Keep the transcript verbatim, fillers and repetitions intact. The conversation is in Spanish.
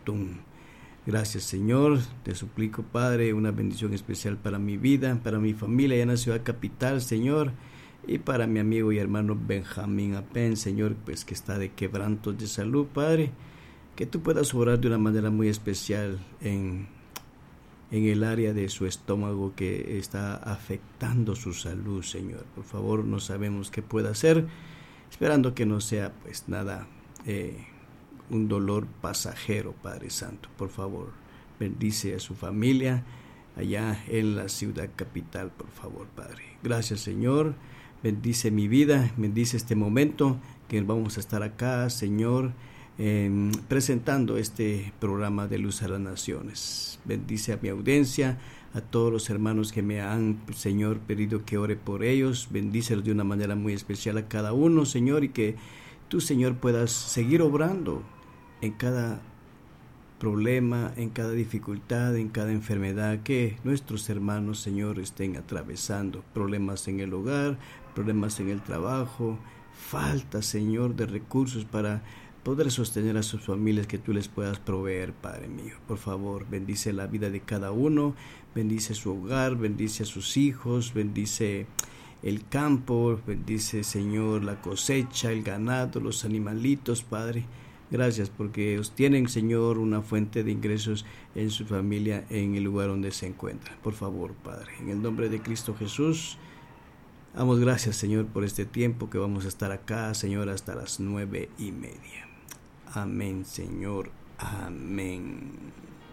Yotun. Gracias, Señor. Te suplico, Padre, una bendición especial para mi vida, para mi familia allá en la ciudad capital, Señor, y para mi amigo y hermano Benjamín Apen, Señor, pues que está de quebrantos de salud, Padre, que tú puedas obrar de una manera muy especial en, en el área de su estómago que está afectando su salud, Señor. Por favor, no sabemos qué puede hacer, esperando que no sea pues nada, eh, un dolor pasajero, Padre Santo. Por favor, bendice a su familia allá en la ciudad capital, por favor, Padre. Gracias, Señor. Bendice mi vida, bendice este momento que vamos a estar acá, Señor, eh, presentando este programa de Luz a las Naciones. Bendice a mi audiencia, a todos los hermanos que me han, Señor, pedido que ore por ellos. Bendícelos de una manera muy especial a cada uno, Señor, y que tú, Señor, puedas seguir obrando en cada problema, en cada dificultad, en cada enfermedad que nuestros hermanos, Señor, estén atravesando. Problemas en el hogar, problemas en el trabajo, falta, Señor, de recursos para poder sostener a sus familias, que tú les puedas proveer, Padre mío. Por favor, bendice la vida de cada uno, bendice su hogar, bendice a sus hijos, bendice el campo, bendice, Señor, la cosecha, el ganado, los animalitos, Padre. Gracias porque ellos tienen, Señor, una fuente de ingresos en su familia, en el lugar donde se encuentran. Por favor, Padre, en el nombre de Cristo Jesús, damos gracias, Señor, por este tiempo que vamos a estar acá, Señor, hasta las nueve y media. Amén, Señor. Amén.